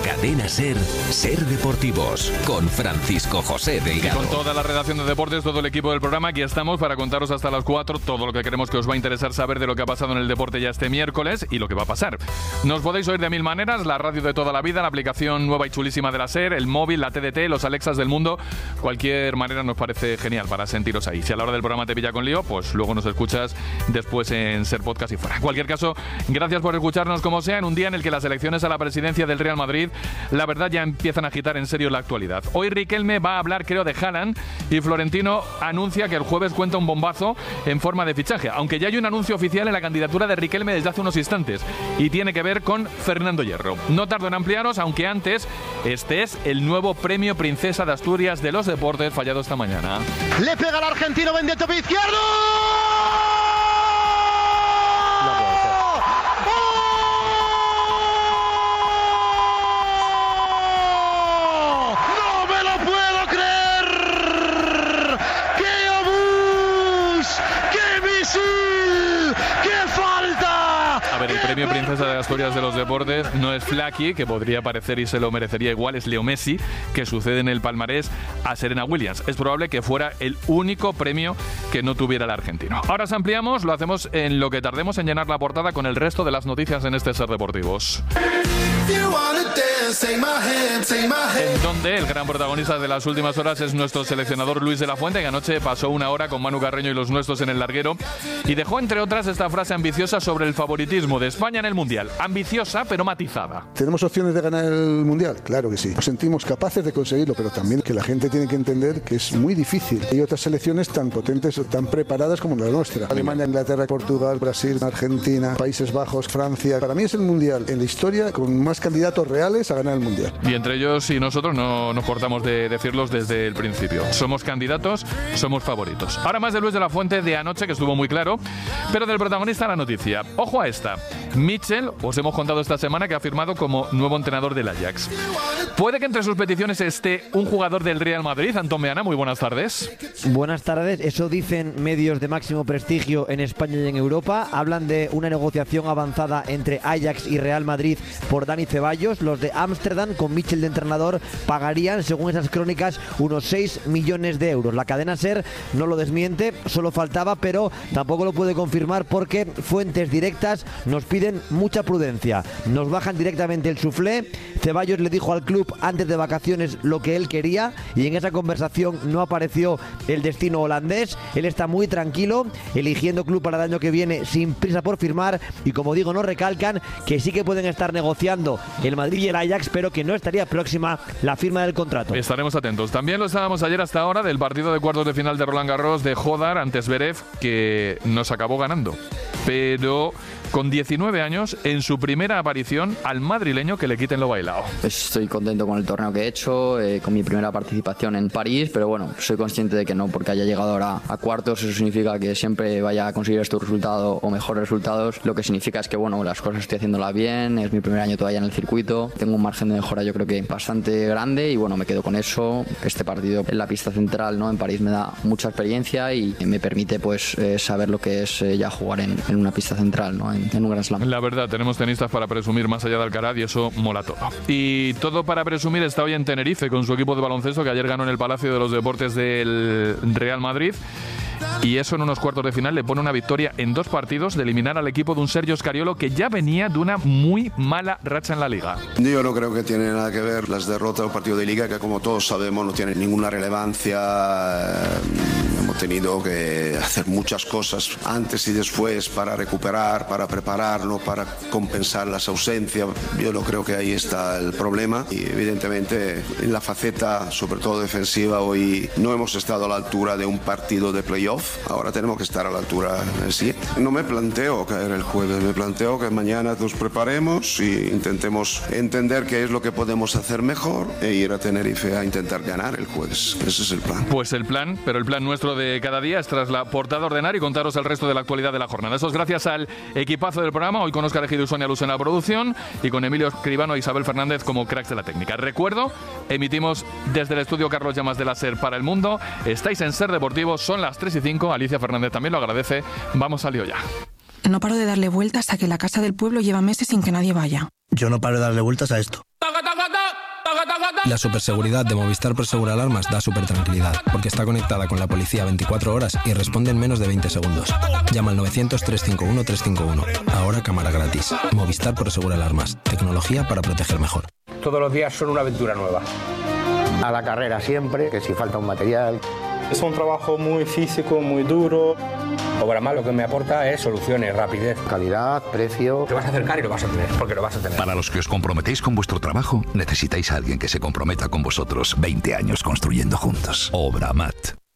Cadena SER, Ser Deportivos, con Francisco José Delgado. Con toda la redacción de deportes, todo el equipo del programa, aquí estamos para contaros hasta las 4 todo lo que queremos que os va a interesar saber de lo que ha pasado en el deporte ya este miércoles y lo que va a pasar. Nos podéis oír de mil maneras, la radio de toda la vida, la aplicación nueva y chulísima de la SER, el móvil, la TDT, los Alexas del mundo. Cualquier manera nos parece genial para sentiros ahí. Si a la hora del programa te pilla con lío, pues luego nos escuchas después en SER Podcast y fuera. En cualquier caso, gracias por escucharnos como sea en un día en el que las elecciones a la presidencia del Real Madrid, la verdad, ya empiezan a agitar en serio la actualidad. Hoy Riquelme va a hablar, creo, de Haaland y Florentino anuncia que el jueves cuenta un bombazo en forma de fichaje, aunque ya hay un anuncio oficial en la candidatura de Riquelme desde hace unos instantes y tiene que ver con Fernando Hierro. No tardo en ampliaros, aunque antes, este es el nuevo premio Princesa de Asturias de los deportes fallado esta mañana. Le pega al argentino, vende tope izquierdo. El premio Princesa de Asturias de los deportes no es Flaky, que podría parecer y se lo merecería igual, es Leo Messi, que sucede en el palmarés a Serena Williams. Es probable que fuera el único premio que no tuviera el argentino. Ahora os ampliamos, lo hacemos en lo que tardemos en llenar la portada con el resto de las noticias en este Ser Deportivos. En donde el gran protagonista de las últimas horas es nuestro seleccionador Luis de la Fuente, que anoche pasó una hora con Manu Carreño y los nuestros en el larguero y dejó, entre otras, esta frase ambiciosa sobre el favoritismo de España en el Mundial. Ambiciosa, pero matizada. ¿Tenemos opciones de ganar el Mundial? Claro que sí. Nos sentimos capaces de conseguirlo, pero también que la gente tiene que entender que es muy difícil. Hay otras selecciones tan potentes o tan preparadas como la nuestra. Alemania, Inglaterra, Portugal, Brasil, Argentina, Países Bajos, Francia. Para mí es el Mundial en la historia con más candidatos reales a ganar el Mundial. Y entre ellos y nosotros no nos cortamos de decirlos desde el principio. Somos candidatos, somos favoritos. Ahora más de Luis de la Fuente de anoche, que estuvo muy claro, pero del protagonista la noticia. Ojo a esta. Mitchell, os hemos contado esta semana que ha firmado como nuevo entrenador del Ajax. Puede que entre sus peticiones esté un jugador del Real Madrid. Antón Meana, muy buenas tardes. Buenas tardes, eso dicen medios de máximo prestigio en España y en Europa. Hablan de una negociación avanzada entre Ajax y Real Madrid por Dani Ceballos. Los de Ámsterdam, con Mitchell de entrenador, pagarían, según esas crónicas, unos 6 millones de euros. La cadena SER no lo desmiente, solo faltaba, pero tampoco lo puede confirmar porque fuentes directas nos piden mucha prudencia. Nos bajan directamente el suflé. Ceballos le dijo al club antes de vacaciones lo que él quería y en esa conversación no apareció el destino holandés. Él está muy tranquilo, eligiendo club para el año que viene sin prisa por firmar y, como digo, nos recalcan que sí que pueden estar negociando el Madrid y el Ajax, pero que no estaría próxima la firma del contrato. Estaremos atentos. También lo estábamos ayer hasta ahora del partido de cuartos de final de Roland Garros de Jodar ante Zverev, que nos acabó ganando. Pero con 19 años, en su primera aparición, al madrileño que le quiten lo bailado. Estoy contento con el torneo que he hecho, con mi primera participación en París, pero bueno, soy consciente de que no porque haya llegado ahora a cuartos, eso significa que siempre vaya a conseguir este resultado o mejores resultados. Lo que significa es que bueno, las cosas estoy haciéndolas bien, es mi primer año todavía en el circuito, tengo un margen de mejora yo creo que bastante grande y bueno, me quedo con eso. Este partido en la pista central, ¿no?, en París me da mucha experiencia y me permite pues saber lo que es ya jugar en una pista central, ¿no?, en un Grand Slam. La verdad, tenemos tenistas para presumir más allá de Alcaraz y eso mola todo. Y todo para presumir está hoy en Tenerife con su equipo de baloncesto que ayer ganó en el Palacio de los Deportes del Real Madrid. Y eso en unos cuartos de final le pone una victoria en 2 partidos de eliminar al equipo de un Sergio Scariolo que ya venía de una muy mala racha en la Liga. Yo no creo que tiene nada que ver las derrotas del partido de Liga, que como todos sabemos no tienen ninguna relevancia. Hemos tenido que hacer muchas cosas antes y después para recuperar, para prepararlo, para compensar las ausencias. Yo no creo que ahí está el problema y evidentemente en la faceta, sobre todo defensiva, hoy no hemos estado a la altura de un partido de playoff. Ahora tenemos que estar a la altura del siguiente. No me planteo caer el jueves, me planteo que mañana nos preparemos y intentemos entender qué es lo que podemos hacer mejor e ir a Tenerife a intentar ganar el jueves. Ese es el plan. Pues el plan, pero el plan nuestro de cada día es tras la portada ordenar y contaros el resto de la actualidad de la jornada. Eso es gracias al equipazo del programa, hoy con Óscar Ejido y Sonia Luz en la producción y con Emilio Escribano e Isabel Fernández como cracks de la técnica. Recuerdo, emitimos desde el estudio Carlos Llamas de la SER para el mundo. Estáis en Ser Deportivo, son las 3:05. Alicia Fernández también lo agradece. Vamos al lío ya. No paro de darle vueltas a que la casa del pueblo lleva meses sin que nadie vaya. Yo no paro de darle vueltas a esto. La superseguridad de Movistar Prosegur Alarmas da supertranquilidad, porque está conectada con la policía 24 horas y responde en menos de 20 segundos. Llama al 900-351-351. Ahora cámara gratis. Movistar Prosegur Alarmas. Tecnología para proteger mejor. Todos los días son una aventura nueva. A la carrera siempre, que si falta un material. Es un trabajo muy físico, muy duro. Obramás lo que me aporta es soluciones, rapidez, calidad, precio. Te vas a acercar y lo vas a tener, porque lo vas a tener. Para los que os comprometéis con vuestro trabajo, necesitáis a alguien que se comprometa con vosotros. 20 años construyendo juntos. Obramat.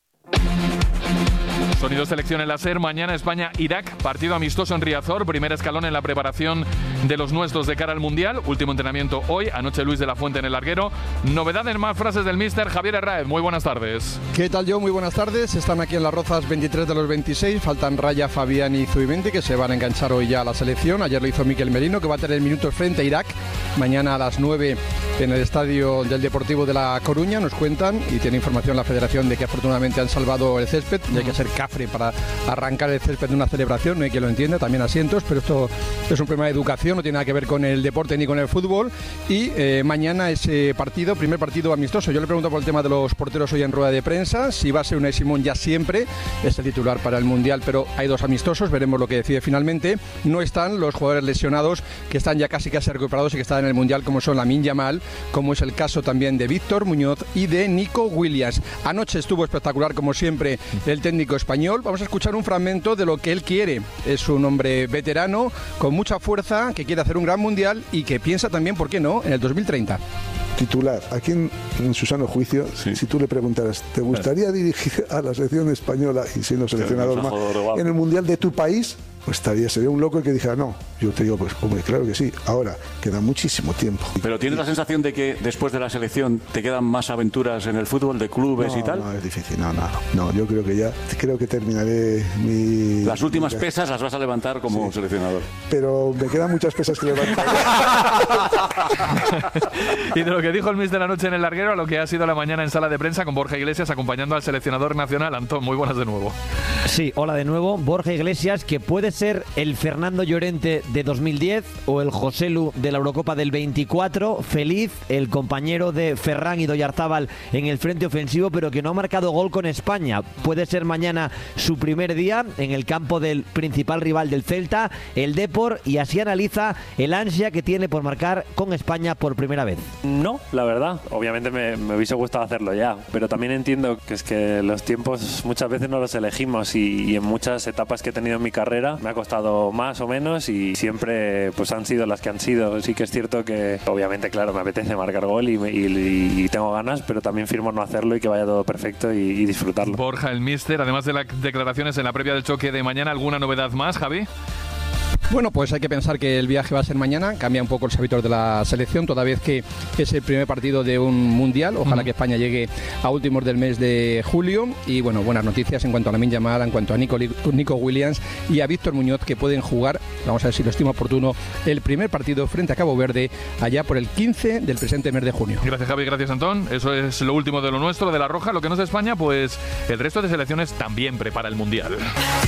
Sonido selección en la SER. Mañana España-Irak, partido amistoso en Riazor, primer escalón en la preparación de los nuestros de cara al Mundial. Último entrenamiento hoy, anoche Luis de la Fuente en el larguero. Novedades, más frases del míster Javier Herráez. Muy buenas tardes. ¿Qué tal, Joe? Muy buenas tardes. Están aquí en Las Rozas 23 de los 26. Faltan Raya, Fabián y Zubimendi, que se van a enganchar hoy ya a la selección. Ayer lo hizo Miquel Merino, que va a tener minutos frente a Irak. Mañana a las 9 en el estadio del Deportivo de La Coruña, nos cuentan, y tiene información la Federación de que afortunadamente han salvado el césped. Y hay que ser cafre para arrancar el césped de una celebración, no hay quien lo entienda, también asientos, pero esto es un problema de educación, no tiene nada que ver con el deporte ni con el fútbol. Y mañana ese partido, primer partido amistoso. Yo le pregunto por el tema de los porteros hoy en rueda de prensa, si va a ser Unai Simón ya siempre, es el titular para el Mundial, pero hay dos amistosos, veremos lo que decide finalmente. No están los jugadores lesionados, que están ya casi recuperados y que están en el Mundial, como son Lamine Yamal, como es el caso también de Víctor Muñoz y de Nico Williams. Anoche estuvo espectacular, como siempre, el técnico español. Vamos a escuchar un fragmento de lo que él quiere. Es un hombre veterano, con mucha fuerza, que quiere hacer un gran Mundial y que piensa también, ¿por qué no?, en el 2030. Titular, aquí en su sano juicio, sí. Si tú le preguntaras, ¿te gustaría dirigir a la selección española y siendo seleccionador más en el Mundial de tu país? Pues sería un loco el que dijera no. Yo te digo, pues hombre, claro que sí. Ahora, queda muchísimo tiempo. Pero ¿tienes la sensación de que después de la selección te quedan más aventuras en el fútbol, de clubes y tal? No, es difícil, no, yo creo que terminaré mi... Las últimas pesas las vas a levantar como seleccionador. Pero me quedan muchas pesas que levantar. Y de lo que dijo el míster de la noche en el larguero a lo que ha sido la mañana en sala de prensa con Borja Iglesias acompañando al seleccionador nacional. Antón, muy buenas de nuevo. Sí, hola de nuevo. Borja Iglesias, que puede ser el Fernando Llorente de 2010 o el Joselu de la Eurocopa del 24, feliz, el compañero de Ferran y Oyarzábal en el frente ofensivo, pero que no ha marcado gol con España. Puede ser mañana su primer día en el campo del principal rival del Celta, el Depor, y así analiza el ansia que tiene por marcar con España por primera vez. No, la verdad, obviamente me hubiese gustado hacerlo ya, pero también entiendo que es que los tiempos muchas veces no los elegimos y en muchas etapas que he tenido en mi carrera me ha costado más o menos y siempre pues han sido las que han sido. Sí que es cierto que obviamente, claro, me apetece marcar gol y tengo ganas, pero también firmo no hacerlo y que vaya todo perfecto y disfrutarlo. Borja, el míster, además de las declaraciones en la previa del choque de mañana, ¿alguna novedad más, Javi? Bueno, pues hay que pensar que el viaje va a ser mañana, cambia un poco los hábitos de la selección, toda vez que es el primer partido de un Mundial. Ojalá que España llegue a últimos del mes de julio. Y bueno, buenas noticias en cuanto a Lamine Yamal, en cuanto a Nico Williams y a Víctor Muñoz, que pueden jugar, vamos a ver si lo estimo oportuno, el primer partido frente a Cabo Verde allá por el 15 del presente mes de junio. Gracias, Javi, gracias, Antón. Eso es lo último de lo nuestro, de La Roja. Lo que no es de España, pues el resto de selecciones también prepara el Mundial.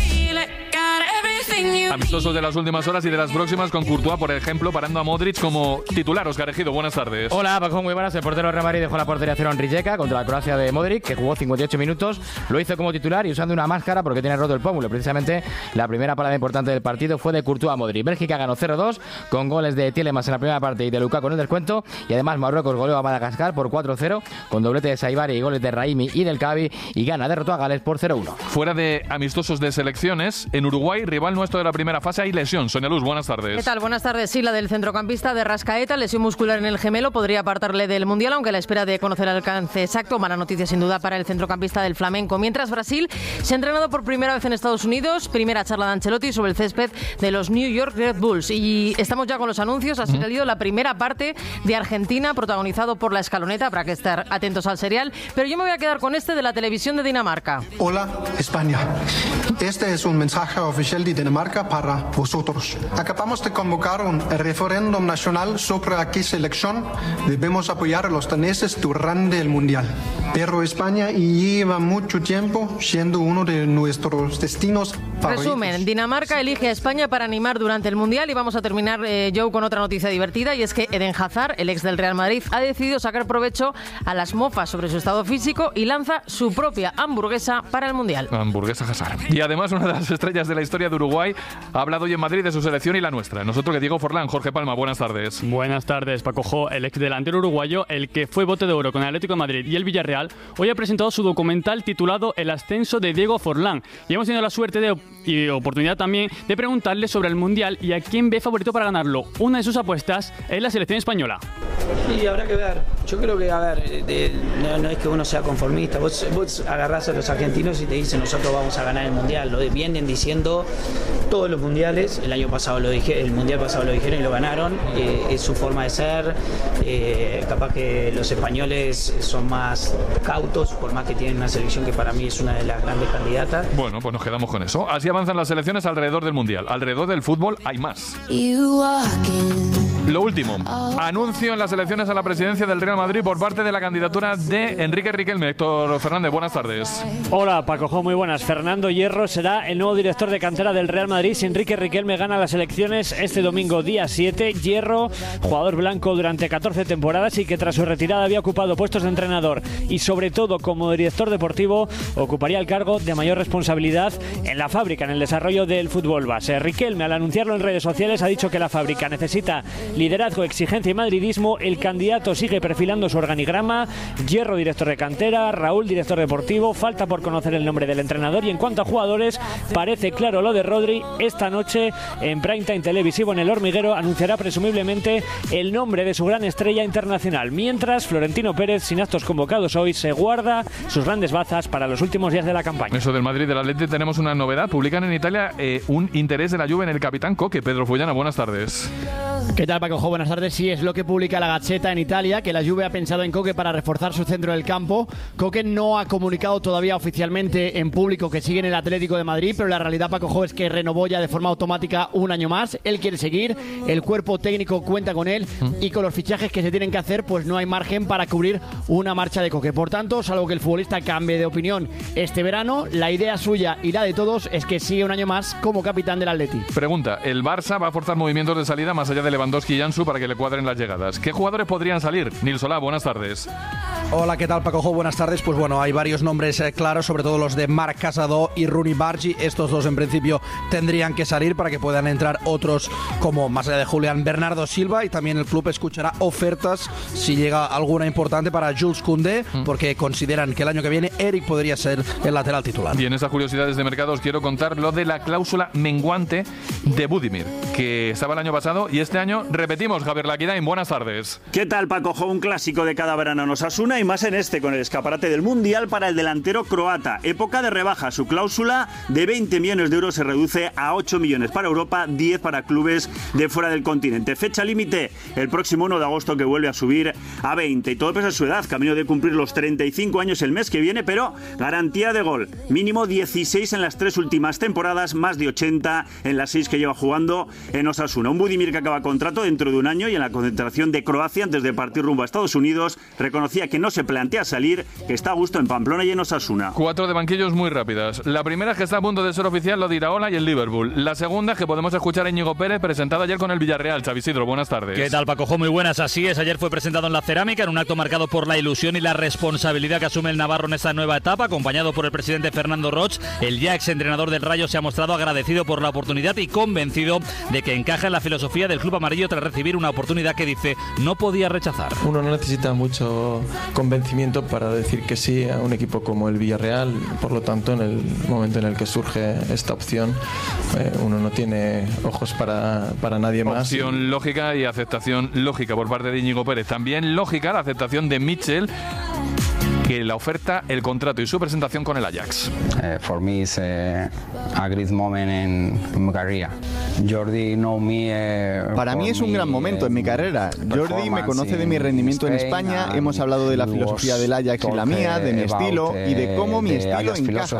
Amistosos de las últimas horas y de las próximas, con Courtois, por ejemplo, parando a Modric como titular. Óscar Ejido, buenas tardes. Hola, Paco, muy buenas. El portero Real Madrid dejó la portería cero en Rijeka contra la Croacia de Modric, que jugó 58 minutos. Lo hizo como titular y usando una máscara porque tiene roto el pómulo. Precisamente la primera parada importante del partido fue de Courtois a Modric. Bélgica ganó 0-2 con goles de Tielemans en la primera parte y de Lukaku en el descuento. Y además Marruecos goleó a Madagascar por 4-0 con doblete de Saibari y goles de Raimi y del Cavi. Y Ghana derrotó a Gales por 0-1. Fuera de amistosos de selecciones, en Uruguay, rival nuestro de la primera fase, hay lesión. Sonia Luz, buenas tardes. ¿Qué tal? Buenas tardes. Sí, la del centrocampista de Rascaeta, lesión muscular en el gemelo, podría apartarle del Mundial, aunque a la espera de conocer el alcance exacto. Mala noticia sin duda para el centrocampista del Flamenco. Mientras Brasil se ha entrenado por primera vez en Estados Unidos, primera charla de Ancelotti sobre el césped de los New York Red Bulls. Y estamos ya con los anuncios. Ha salido la primera parte de Argentina, protagonizado por La Escaloneta. Habrá que estar atentos al serial. Pero yo me voy a quedar con este de la televisión de Dinamarca. Hola, España. Este es un mensaje oficial de Dinamarca para vosotros. Acabamos de convocar un referéndum nacional sobre a qué selección debemos apoyar a los daneses durante el Mundial. pero España lleva mucho tiempo siendo uno de nuestros destinos favoritos. Resumen, Dinamarca elige a España para animar durante el Mundial y vamos a terminar, Joe, con otra noticia divertida, y es que Eden Hazard, el ex del Real Madrid, ha decidido sacar provecho a las mofas sobre su estado físico y lanza su propia hamburguesa para el Mundial. Hamburguesa Hazard. Y además una de las estrellas de la historia de Uruguay ha hablado hoy en Madrid de su selección y la nuestra. Nosotros que Diego Forlán. Jorge Palma, buenas tardes. Buenas tardes, Paco Jo. El ex delantero uruguayo, el que fue bote de oro con el Atlético de Madrid y el Villarreal, hoy ha presentado su documental titulado El ascenso de Diego Forlán. Y hemos tenido la suerte y oportunidad también de preguntarle sobre el Mundial y a quién ve favorito para ganarlo. Una de sus apuestas es la selección española. Y habrá que ver. Yo creo que, no es que uno sea conformista. Vos agarrás a los argentinos y te dicen nosotros vamos a ganar el Mundial. Lo vienen diciendo todos los mundiales. El año pasado el Mundial pasado lo dijeron y lo ganaron. Es su forma de ser. Capaz que los españoles son más cautos, por más que tienen una selección que para mí es una de las grandes candidatas. Bueno, pues nos quedamos con eso. Así avanzan las selecciones alrededor del Mundial. Alrededor del fútbol hay más. Lo último, anuncio en las elecciones a la presidencia del Real Madrid por parte de la candidatura de Enrique Riquelme. Héctor Fernández, buenas tardes. Hola, Paco Jo, muy buenas. Fernando Hierro será el nuevo director de cantera del Real Madrid si Enrique Riquelme gana las elecciones este domingo, día 7. Hierro, jugador blanco durante 14 temporadas y que tras su retirada había ocupado puestos de entrenador y sobre todo como director deportivo ocuparía el cargo de mayor responsabilidad en la fábrica, en el desarrollo del fútbol base. Riquelme, al anunciarlo en redes sociales, ha dicho que la fábrica necesita liderazgo, exigencia y madridismo. El candidato sigue perfilando su organigrama. Hierro, director de cantera. Raúl, director deportivo. Falta por conocer el nombre del entrenador. Y en cuanto a jugadores, parece claro lo de Rodri. Esta noche, en prime time televisivo en El Hormiguero, anunciará presumiblemente el nombre de su gran estrella internacional. Mientras, Florentino Pérez, sin actos convocados hoy, se guarda sus grandes bazas para los últimos días de la campaña. Eso del Madrid del Atleti, tenemos una novedad. Publican en Italia un interés de la Juve en el capitán Coque. Pedro Fullana, buenas tardes. ¿Qué tal, Paco Jo? Buenas tardes. Sí, es lo que publica la Gazzetta en Italia, que la Juve ha pensado en Coque para reforzar su centro del campo. Coque no ha comunicado todavía oficialmente en público que sigue en el Atlético de Madrid, pero la realidad, Paco Jo, es que renovó ya de forma automática un año más. Él quiere seguir, el cuerpo técnico cuenta con él y con los fichajes que se tienen que hacer, pues no hay margen para cubrir una marcha de Coque. Por tanto, salvo que el futbolista cambie de opinión este verano, la idea suya y la de todos es que sigue un año más como capitán del Atleti. Pregunta, ¿el Barça va a forzar movimientos de salida más allá de Lewandowski y Ansu para que le cuadren las llegadas? ¿Qué jugadores podrían salir? Nil Solá, buenas tardes. Hola, ¿qué tal, Paco Jo? Buenas tardes. Pues bueno, hay varios nombres claros, sobre todo los de Marc Casado y Rooney Bargi. Estos dos en principio tendrían que salir para que puedan entrar otros como, más allá de Julián, Bernardo Silva, y también el club escuchará ofertas si llega alguna importante para Jules Koundé, porque consideran que el año que viene Eric podría ser el lateral titular. Y en esas curiosidades de mercado os quiero contar lo de la cláusula menguante de Budimir, que estaba el año pasado y este año repetimos. Javier Laquidain, buenas tardes. ¿Qué tal, Paco Jo? Un clásico de cada verano en Osasuna y más en este, con el escaparate del Mundial para el delantero croata. Época de rebaja. Su cláusula de 20 millones de euros se reduce a 8 millones para Europa, 10 para clubes de fuera del continente. Fecha límite el próximo 1 de agosto, que vuelve a subir a 20. Y todo pese a su edad, camino de cumplir los 35 años el mes que viene, pero garantía de gol. Mínimo 16 en las 3 últimas temporadas, más de 80 en las 6 que lleva jugando en Osasuna. Un Budimir que acaba contrato dentro de un año, y en la concentración de Croacia, antes de partir rumbo a Estados Unidos, reconocía que no se plantea salir, que está a gusto en Pamplona y en Osasuna. 4 de banquillos muy rápidas. La primera es que está a punto de ser oficial lo de Iraola y el Liverpool. La segunda es que podemos escuchar a Íñigo Pérez, presentado ayer con el Villarreal. Xavi Isidro, buenas tardes. ¿Qué tal, Paco Jo? Muy buenas. Así es, ayer fue presentado en la Cerámica en un acto marcado por la ilusión y la responsabilidad que asume el navarro en esta nueva etapa, acompañado por el presidente Fernando Roig. El ya exentrenador del Rayo se ha mostrado agradecido por la oportunidad y convencido de que encaja en la filosofía del club amarillo tras recibir una oportunidad que dice no podía rechazar. Uno no necesita mucho convencimiento para decir que sí a un equipo como el Villarreal. Por lo tanto, en el momento en el que surge esta opción, uno no tiene ojos para nadie más. Opción lógica y aceptación lógica por parte de Íñigo Pérez. También lógica la aceptación de Mitchell, que la oferta, el contrato y su presentación con el Ajax. For me is a great moment in my career. Jordi know me. Para mí es un gran momento en mi carrera. Jordi me conoce de mi rendimiento en España. Hemos hablado de la filosofía del Ajax y la mía, de mi estilo y de cómo mi estilo encaja.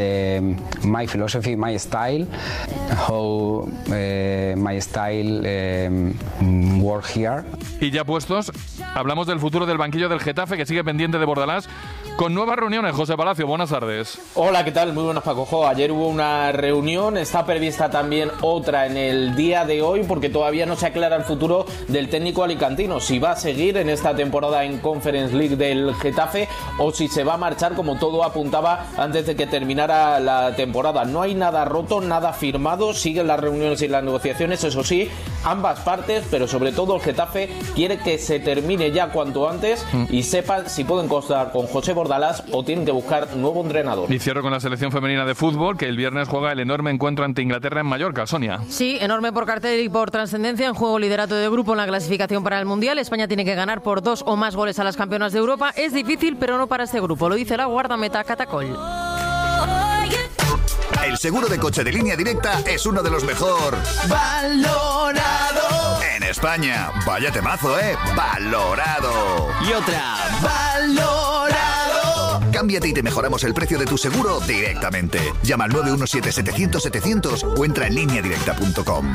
My philosophy, my style, how my style work here. Y ya puestos, hablamos del futuro del banquillo del Getafe, que sigue pendiente de Bordalás, con nuevas reuniones. José Palacio, buenas tardes. Hola, ¿qué tal? Muy buenas, Paco. Ayer hubo una reunión, está prevista también otra en el día de hoy, porque todavía no se aclara el futuro del técnico alicantino, si va a seguir en esta temporada en Conference League del Getafe o si se va a marchar, como todo apuntaba antes de que terminara la temporada. No hay nada roto, nada firmado, siguen las reuniones y las negociaciones, eso sí, ambas partes, pero sobre todo el Getafe quiere que se termine ya cuanto antes y sepan si pueden contar con José Bordalás o tienen que buscar nuevo entrenador. Y cierro con la selección femenina de fútbol, que el viernes juega el enorme encuentro ante Inglaterra en Mallorca. Sonia. Sí, enorme por cartel y por trascendencia. En juego liderato de grupo en la clasificación para el Mundial. España tiene que ganar por 2 o más goles a las campeonas de Europa. Es difícil, pero no para este grupo. Lo dice la guardameta Catacol. El seguro de coche de Línea Directa es uno de los mejor valorado en España. Vaya temazo, valorado. Y otra, valorado. Cámbiate y te mejoramos el precio de tu seguro directamente. Llama al 917-700-700 o entra en lineadirecta.com.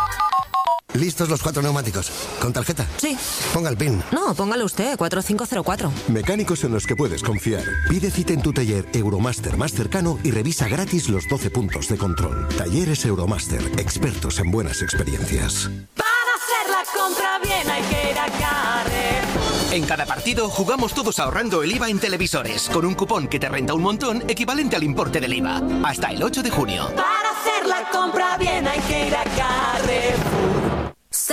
¿Listos los 4 neumáticos? ¿Con tarjeta? Sí. Ponga el PIN. No, póngalo usted, 4504. Mecánicos en los que puedes confiar. Pide cita en tu taller Euromaster más cercano y revisa gratis los 12 puntos de control. Talleres Euromaster, expertos en buenas experiencias. Para hacer la compra bien hay que ir a Carrefour. En cada partido jugamos todos ahorrando el IVA en televisores, con un cupón que te renta un montón equivalente al importe del IVA. Hasta el 8 de junio. Para hacer la compra bien hay que ir a Carrefour.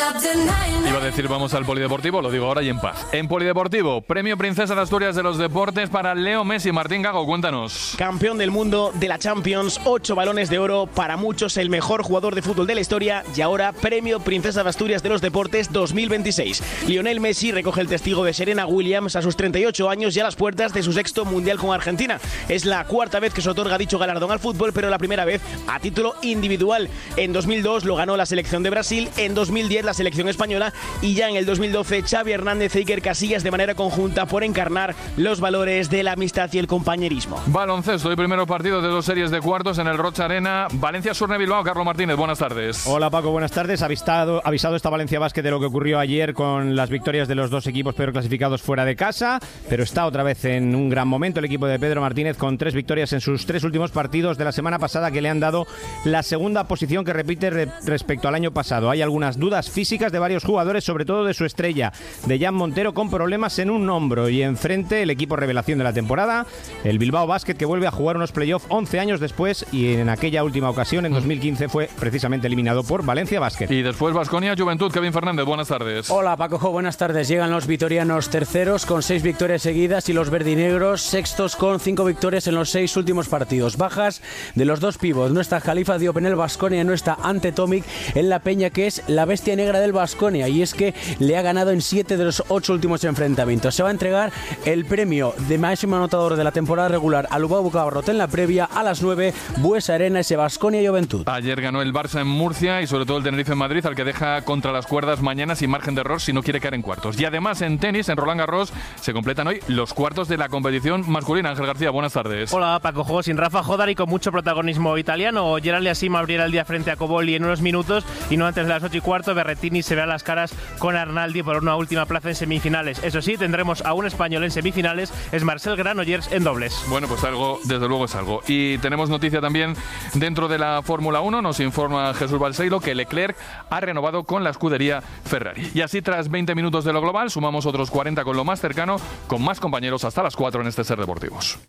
Iba a decir vamos al polideportivo, lo digo ahora y en paz. En polideportivo, premio Princesa de Asturias de los Deportes para Leo Messi. Martín Gago, cuéntanos. Campeón del mundo de la Champions, 8 balones de oro, para muchos el mejor jugador de fútbol de la historia y ahora premio Princesa de Asturias de los Deportes 2026. Lionel Messi recoge el testigo de Serena Williams a sus 38 años y a las puertas de su 6º mundial con Argentina. Es la 4ª vez que se otorga dicho galardón al fútbol, pero la primera vez a título individual. En 2002 lo ganó la selección de Brasil, en 2010 la selección española y ya en el 2012 Xavi Hernández e Iker Casillas de manera conjunta por encarnar los valores de la amistad y el compañerismo. Baloncesto y primeros partidos de 2 series de cuartos en el Rocha Arena. Valencia Surne Bilbao. Carlos Martínez, buenas tardes. Hola Paco, buenas tardes. Avisado está Valencia Basket de lo que ocurrió ayer con las victorias de los 2 equipos peor clasificados fuera de casa, pero está otra vez en un gran momento el equipo de Pedro Martínez con 3 victorias en sus 3 últimos partidos de la semana pasada, que le han dado la segunda posición que repite respecto al año pasado. Hay algunas dudas físicas de varios jugadores, sobre todo de su estrella, de Jan Montero, con problemas en un hombro, y enfrente el equipo revelación de la temporada, el Bilbao Basket, que vuelve a jugar unos playoffs 11 años después, y en aquella última ocasión, en 2015, fue precisamente eliminado por Valencia Basket. Y después Baskonia Juventud. Kevin Fernández, buenas tardes. Hola Paco, buenas tardes. Llegan los vitorianos terceros con 6 victorias seguidas y los verdinegros sextos con 5 victorias en los 6 últimos partidos. Bajas de los 2 pivots. No está Jalifa Diop en el Baskonia, no está Ante Tomic en la Peña, que es la bestia negra del Baskonia, y es que le ha ganado en 7 de los 8 últimos enfrentamientos. Se va a entregar el premio de máximo anotador de la temporada regular a Lubao Bucabarrot en la previa a las 9, Buesa Arena, ese Baskonia Juventud. Ayer ganó el Barça en Murcia y sobre todo el Tenerife en Madrid, al que deja contra las cuerdas mañana sin margen de error si no quiere caer en cuartos. Y además en tenis, en Roland Garros, se completan hoy los cuartos de la competición masculina. Ángel García, buenas tardes. Hola Paco, juego sin Rafa Jodar y con mucho protagonismo italiano. Gerald Yasima abrirá el día frente a Cobolli en unos minutos y no antes de las 8:15 Berrettini se verá las caras con Arnaldi por una última plaza en semifinales. Eso sí, tendremos a un español en semifinales, es Marcel Granollers en dobles. Bueno, pues algo, desde luego es algo. Y tenemos noticia también dentro de la Fórmula 1, nos informa Jesús Balseiro que Leclerc ha renovado con la escudería Ferrari. Y así, tras 20 minutos de lo global, sumamos otros 40 con lo más cercano, con más compañeros hasta las 4 en este Ser Deportivos.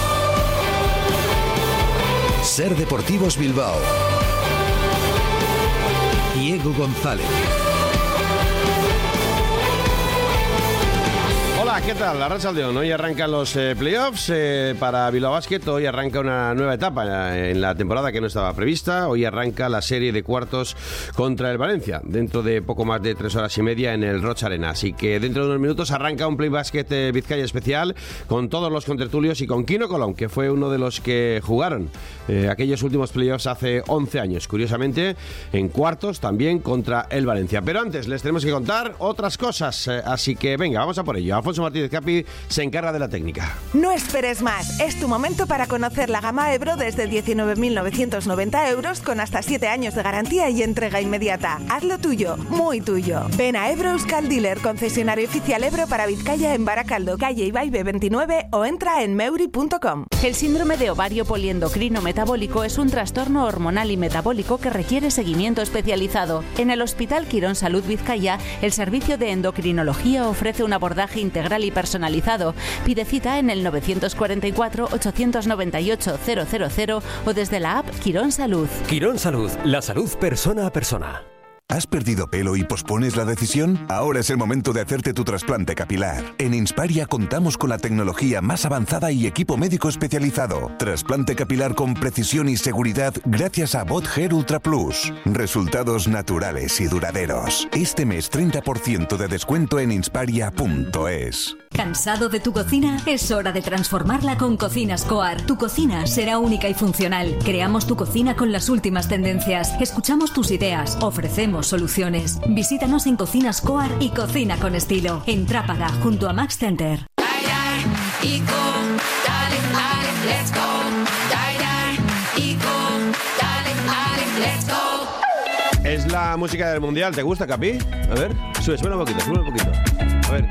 Ser Deportivos Bilbao. Diego González. Hola, ¿qué tal? Arratsaldeon. Hoy arrancan los playoffs para Bilbao Basket. Hoy arranca una nueva etapa en la temporada que no estaba prevista. Hoy arranca la serie de cuartos contra el Valencia, dentro de poco más de 3 horas y media en el Rocha Arena. Así que dentro de unos minutos arranca un Play Basket Vizcaya especial con todos los contertulios y con Quino Colón, que fue uno de los que jugaron aquellos últimos playoffs hace 11 años. Curiosamente, en cuartos también contra el Valencia. Pero antes les tenemos que contar otras cosas. Así que venga, vamos a por ello. Alfonso Martínez Capi se encarga de la técnica. No esperes más. Es tu momento para conocer la gama Ebro desde 19.990 euros con hasta 7 años de garantía y entrega inmediata. Hazlo tuyo, muy tuyo. Ven a Ebro Euskal Dealer, concesionario oficial Ebro para Vizcaya en Baracaldo, calle Ibaibe 29 o entra en meuri.com. El síndrome de ovario poliendocrino metabólico es un trastorno hormonal y metabólico que requiere seguimiento especializado. En el Hospital Quirón Salud Vizcaya, el servicio de endocrinología ofrece un abordaje integral y personalizado. Pide cita en el 944-898-000 o desde la app Quirón Salud. Quirón Salud, la salud persona a persona. ¿Has perdido pelo y pospones la decisión? Ahora es el momento de hacerte tu trasplante capilar. En Insparia contamos con la tecnología más avanzada y equipo médico especializado. Trasplante capilar con precisión y seguridad gracias a Bot Hair Ultra Plus. Resultados naturales y duraderos. Este mes 30% de descuento en insparia.es. ¿Cansado de tu cocina? Es hora de transformarla con Cocinas Coar. Tu cocina será única y funcional. Creamos tu cocina con las últimas tendencias. Escuchamos tus ideas. Ofrecemos soluciones. Visítanos en Cocinas Coar y cocina con estilo. En Trápaga, junto a Max Center. Es la música del Mundial. ¿Te gusta, Capi? A ver, sube un poquito, A ver.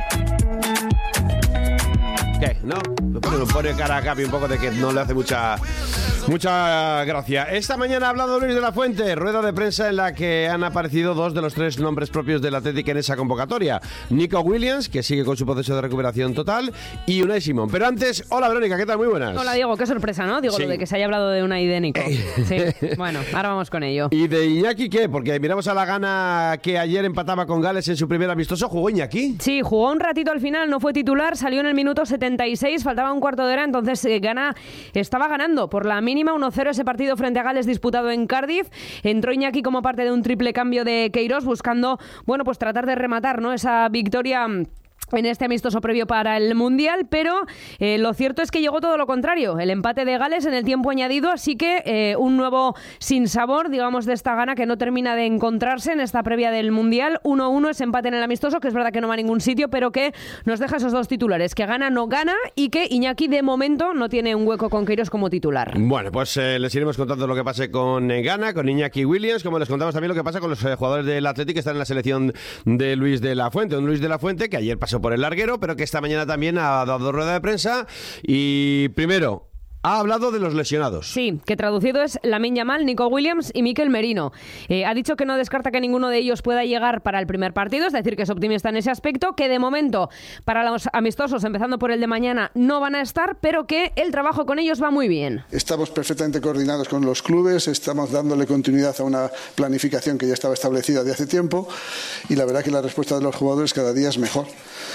¿Qué? ¿No? Nos pone cara a Capi un poco de que no le hace mucha gracia. Esta mañana ha hablado Luis de la Fuente, rueda de prensa en la que han aparecido 2 de los 3 nombres propios del Athletic en esa convocatoria. Nico Williams, que sigue con su proceso de recuperación total, y Unai Simón. Pero antes, hola Verónica, ¿qué tal? Muy buenas. Hola Diego, qué sorpresa, ¿no? Digo, sí. Lo de que se haya hablado de Unai y de Nico. Sí, bueno, ahora vamos con ello. ¿Y de Iñaki qué? Porque miramos a la Gana que ayer empataba con Gales en su primer amistoso. ¿Jugó Iñaki? Sí, jugó un ratito al final, no fue titular, salió en el minuto 76, faltaba un cuarto de hora, entonces Ghana estaba ganando por la mínima 1-0 ese partido frente a Gales disputado en Cardiff. Entró Iñaki como parte de un triple cambio de Queiroz buscando, bueno, pues tratar de rematar, ¿no?, esa victoria en este amistoso previo para el Mundial, pero lo cierto es que llegó todo lo contrario, el empate de Gales en el tiempo añadido, así que un nuevo sinsabor, digamos, de esta Ghana que no termina de encontrarse en esta previa del Mundial. 1-1 ese empate en el amistoso, que es verdad que no va a ningún sitio, pero que nos deja esos 2 titulares, que Ghana no gana y que Iñaki de momento no tiene un hueco con Queiroz como titular. Bueno, pues les iremos contando lo que pase con Ghana, con Iñaki Williams, como les contamos también lo que pasa con los jugadores del Athletic que están en la selección de Luis de la Fuente. Un Luis de la Fuente que ayer pasó por el larguero, pero que esta mañana también ha dado rueda de prensa y primero ha hablado de los lesionados. Sí, que traducido es Lamine Yamal, Nico Williams y Mikel Merino. Ha dicho que no descarta que ninguno de ellos pueda llegar para el primer partido, es decir, que es optimista en ese aspecto, que de momento para los amistosos, empezando por el de mañana, no van a estar, pero que el trabajo con ellos va muy bien. Estamos perfectamente coordinados con los clubes, estamos dándole continuidad a una planificación que ya estaba establecida de hace tiempo y la verdad que la respuesta de los jugadores cada día es mejor.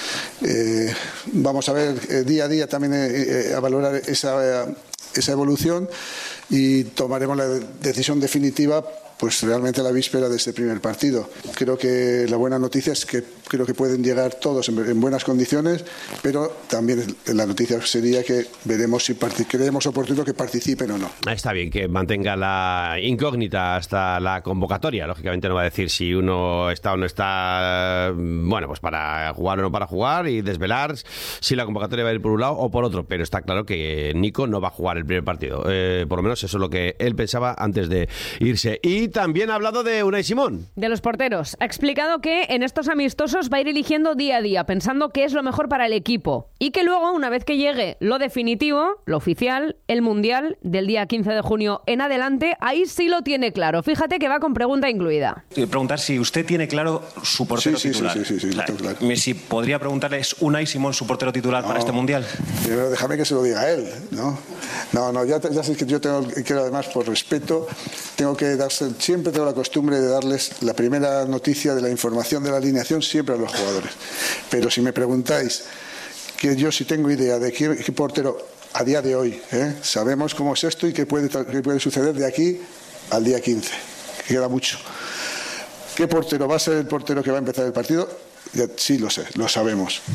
Vamos a ver día a día también a valorar esa evolución y tomaremos la decisión definitiva pues realmente a la víspera de este primer partido. Creo que la buena noticia es que creo que pueden llegar todos en buenas condiciones, pero también la noticia sería que veremos si creemos oportuno que participen o no. Está bien que mantenga la incógnita hasta la convocatoria. Lógicamente no va a decir si uno está o no está, bueno, pues para jugar o no para jugar y desvelar si la convocatoria va a ir por un lado o por otro, pero está claro que Nico no va a jugar el primer partido. Por lo menos eso es lo que él pensaba antes de irse. Y también ha hablado de Unai Simón. De los porteros. Ha explicado que en estos amistosos va a ir eligiendo día a día, pensando qué es lo mejor para el equipo. Y que luego, una vez que llegue lo definitivo, lo oficial, el Mundial del día 15 de junio en adelante, ahí sí lo tiene claro. Fíjate que va con pregunta incluida. Preguntar si usted tiene claro su portero titular. Sí, lo tengo claro. Si podría preguntarle, ¿es Unai Simón su portero titular para este Mundial? Primero déjame que se lo diga él, ¿no? No, ya sé que yo tengo que además, por respeto, siempre tengo la costumbre de darles la primera noticia de la información de la alineación siempre a los jugadores. Pero si me preguntáis, que yo sí tengo idea de qué portero a día de hoy, sabemos cómo es esto y qué puede suceder de aquí al día 15, que queda mucho. ¿Qué portero va a ser el portero que va a empezar el partido? Ya, sí lo sé, lo sabemos.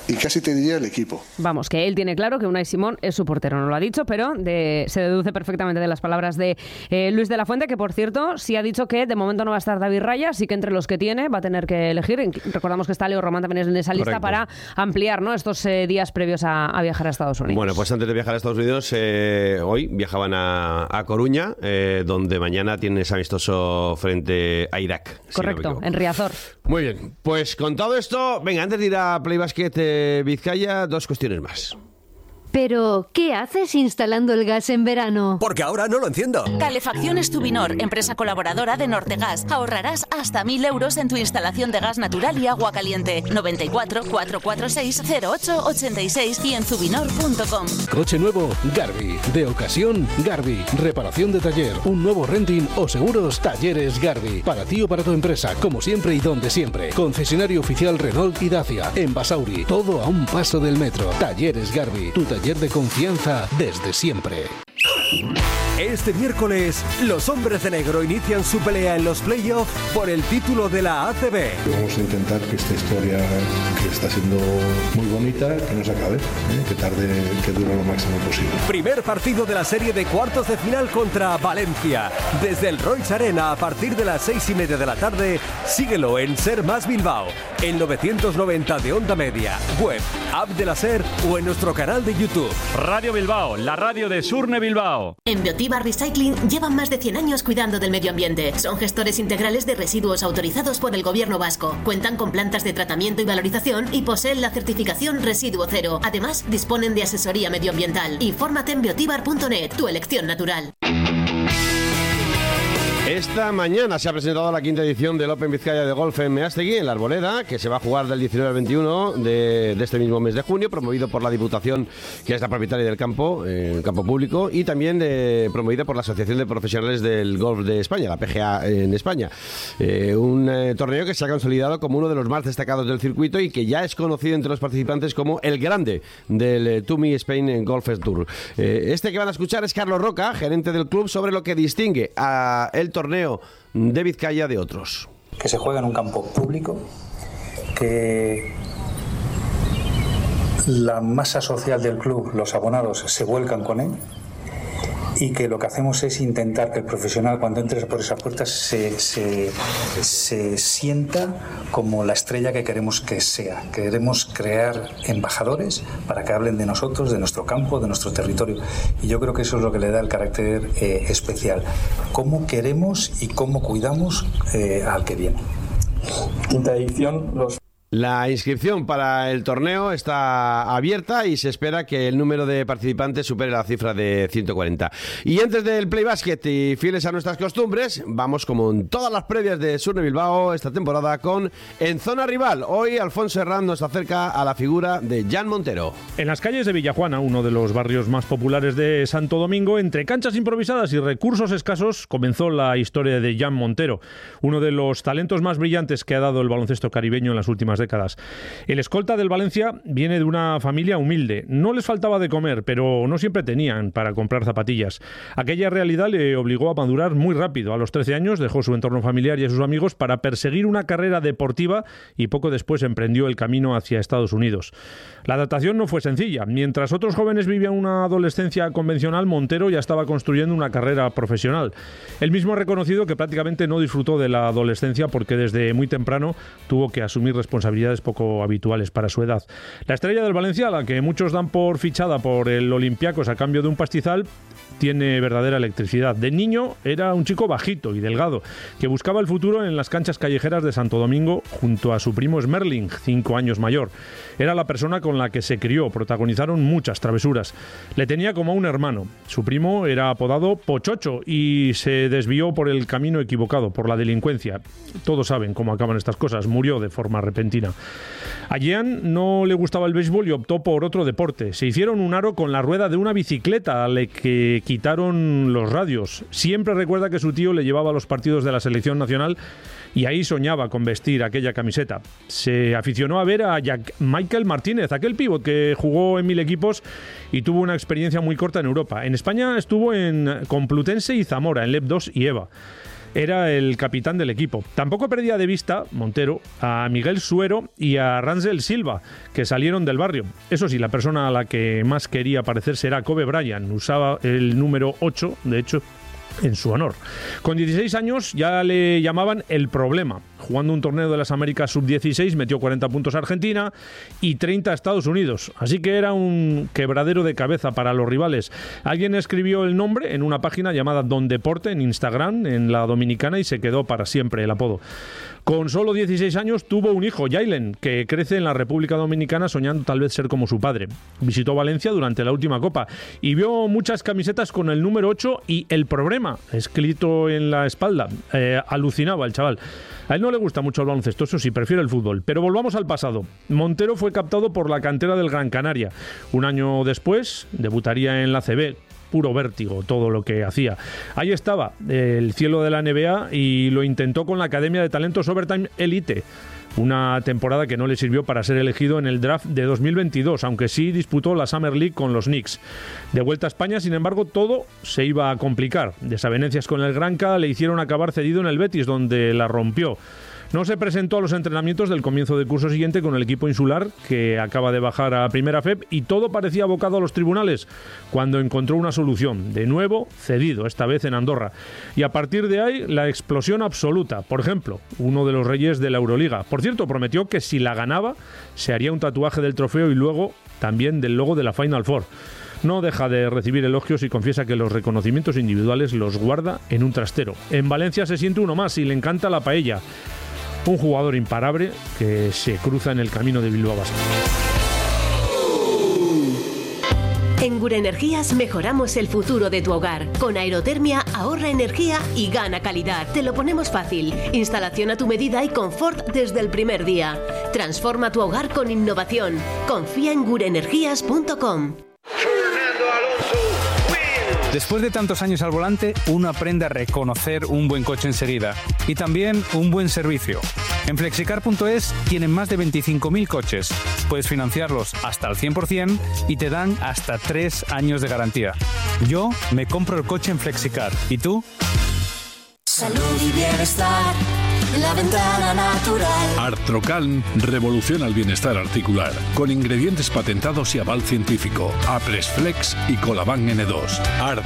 y casi te diría el equipo. Vamos, que él tiene claro que Unai Simón es su portero, no lo ha dicho, pero se deduce perfectamente de las palabras de Luis de la Fuente, que por cierto sí ha dicho que de momento no va a estar David Raya, así que entre los que tiene va a tener que elegir. Recordamos que está Leo Román también en esa lista. Correcto. Para ampliar, ¿no?, estos días previos a viajar a Estados Unidos. Bueno, pues antes de viajar a Estados Unidos, hoy viajaban a Coruña, donde mañana tienes amistoso frente a Irak. Correcto, si no en Riazor. Muy bien, pues con todo esto, venga, antes de ir a Play Basket Vizcaya, dos cuestiones más. Pero, ¿qué haces instalando el gas en verano? Porque ahora no lo enciendo. Calefacciones Tubinor, empresa colaboradora de Nortegas. Ahorrarás hasta 1.000 euros en tu instalación de gas natural y agua caliente. 94 446 0886 y en tubinor.com. Coche nuevo, Garbi. De ocasión, Garbi. Reparación de taller, un nuevo renting o seguros, Talleres Garbi. Para ti o para tu empresa, como siempre y donde siempre. Concesionario oficial Renault y Dacia. En Basauri, todo a un paso del metro. Talleres Garbi. Tu taller de confianza desde siempre. Este miércoles, los hombres de negro inician su pelea en los playoffs por el título de la ACB. Vamos a intentar que esta historia, que está siendo muy bonita, que no se acabe, que tarde, que dure lo máximo posible. Primer partido de la serie de cuartos de final contra Valencia. Desde el Royce Arena a partir de las 6:30 de la tarde, síguelo en Ser Más Bilbao, en 990 de Onda Media, web, app de la Ser o en nuestro canal de YouTube. Radio Bilbao, la radio de Surne Bilbao. En Biotibar Recycling llevan más de 100 años cuidando del medio ambiente. Son gestores integrales de residuos autorizados por el Gobierno vasco. Cuentan con plantas de tratamiento y valorización y poseen la certificación Residuo Cero. Además, disponen de asesoría medioambiental. Infórmate en biotibar.net, tu elección natural. Esta mañana se ha presentado la quinta edición del Open Vizcaya de Golf en Measteguí, en La Arboleda, que se va a jugar del 19 al 21 de este mismo mes de junio, promovido por la Diputación, que es la propietaria del campo, el campo público, y también promovido por la Asociación de Profesionales del Golf de España, la PGA en España. Un torneo que se ha consolidado como uno de los más destacados del circuito y que ya es conocido entre los participantes como el grande del TUMI Spain Golf Tour. Este que van a escuchar es Carlos Roca, gerente del club, sobre lo que distingue a el torneo de Vizcaya de otros. Que se juega en un campo público, que la masa social del club, los abonados, se vuelcan con él y que lo que hacemos es intentar que el profesional, cuando entre por esas puertas, se sienta como la estrella que queremos que sea. Queremos crear embajadores para que hablen de nosotros, de nuestro campo, de nuestro territorio. Y yo creo que eso es lo que le da el carácter especial. Cómo queremos y cómo cuidamos al que viene. Quinta edición, La inscripción para el torneo está abierta y se espera que el número de participantes supere la cifra de 140. Y antes del Play Basket y fieles a nuestras costumbres, vamos como en todas las previas de Surne Bilbao esta temporada con En Zona Rival. Hoy Alfonso Herrán nos acerca a la figura de Jan Montero. En las calles de Villajuana, uno de los barrios más populares de Santo Domingo, entre canchas improvisadas y recursos escasos, comenzó la historia de Jan Montero, uno de los talentos más brillantes que ha dado el baloncesto caribeño en las últimas décadas. El escolta del Valencia viene de una familia humilde. No les faltaba de comer, pero no siempre tenían para comprar zapatillas. Aquella realidad le obligó a madurar muy rápido. A los 13 años dejó su entorno familiar y a sus amigos para perseguir una carrera deportiva y poco después emprendió el camino hacia Estados Unidos. La adaptación no fue sencilla. Mientras otros jóvenes vivían una adolescencia convencional, Montero ya estaba construyendo una carrera profesional. Él mismo ha reconocido que prácticamente no disfrutó de la adolescencia porque desde muy temprano tuvo que asumir responsabilidades poco habituales para su edad. La estrella del Valencia, la que muchos dan por fichada por el Olympiacos a cambio de un pastizal, tiene verdadera electricidad. De niño era un chico bajito y delgado, que buscaba el futuro en las canchas callejeras de Santo Domingo junto a su primo Smerling, 5 años mayor. Era la persona con la que se crió, protagonizaron muchas travesuras. Le tenía como un hermano. Su primo era apodado Pochocho y se desvió por el camino equivocado, por la delincuencia. Todos saben cómo acaban estas cosas, murió de forma repentina. A Jean no le gustaba el béisbol y optó por otro deporte. Se hicieron un aro con la rueda de una bicicleta a la que quitaron los radios. Siempre recuerda que su tío le llevaba a los partidos de la selección nacional y ahí soñaba con vestir aquella camiseta. Se aficionó a ver a Michael Martínez, aquel pívot que jugó en 1000 equipos y tuvo una experiencia muy corta en Europa. En España estuvo en Complutense y Zamora, en LEP 2 y EVA. era el capitán del equipo. Tampoco perdía de vista, Montero, a Miguel Suero y a Ransel Silva, que salieron del barrio. Eso sí, la persona a la que más quería parecerse era Kobe Bryant. Usaba el número 8, de hecho, en su honor. Con 16 años ya le llamaban El Problema. Jugando un torneo de las Américas Sub-16 metió 40 puntos a Argentina y 30 a Estados Unidos. Así que era un quebradero de cabeza para los rivales. Alguien escribió el nombre en una página llamada Don Deporte en Instagram, en la Dominicana, y se quedó para siempre el apodo. Con solo 16 años tuvo un hijo, Jaylen, que crece en la República Dominicana soñando tal vez ser como su padre. Visitó Valencia durante la última Copa y vio muchas camisetas con el número 8 y El Problema escrito en la espalda. Alucinaba el chaval. A él no le gusta mucho el baloncesto, eso sí, prefiere el fútbol. Pero volvamos al pasado. Montero fue captado por la cantera del Gran Canaria. Un año después debutaría en la CB. Puro vértigo todo lo que hacía. Ahí estaba, el cielo de la NBA, y lo intentó con la Academia de Talentos Overtime Elite. Una temporada que no le sirvió para ser elegido en el draft de 2022, aunque sí disputó la Summer League con los Knicks. De vuelta a España, sin embargo, todo se iba a complicar. Desavenencias con el Granca le hicieron acabar cedido en el Betis, donde la rompió. No se presentó a los entrenamientos del comienzo del curso siguiente con el equipo insular, que acaba de bajar a Primera FEP, y todo parecía abocado a los tribunales, cuando encontró una solución. De nuevo, cedido, esta vez en Andorra. Y a partir de ahí, la explosión absoluta. Por ejemplo, uno de los reyes de la Euroliga. Por cierto, prometió que si la ganaba, se haría un tatuaje del trofeo y luego también del logo de la Final Four. No deja de recibir elogios y confiesa que los reconocimientos individuales los guarda en un trastero. En Valencia se siente uno más y le encanta la paella. Un jugador imparable que se cruza en el camino de Bilbao Basket. En Gure Energías mejoramos el futuro de tu hogar. Con aerotermia ahorra energía y gana calidad. Te lo ponemos fácil. Instalación a tu medida y confort desde el primer día. Transforma tu hogar con innovación. Confía en gureenergías.com. Después de tantos años al volante, uno aprende a reconocer un buen coche enseguida y también un buen servicio. En Flexicar.es tienen más de 25.000 coches. Puedes financiarlos hasta el 100% y te dan hasta 3 años de garantía. Yo me compro el coche en Flexicar. ¿Y tú? Salud y bienestar. La ventana natural. Artrocalm revoluciona el bienestar articular con ingredientes patentados y aval científico. Apresflex y Colaban N2.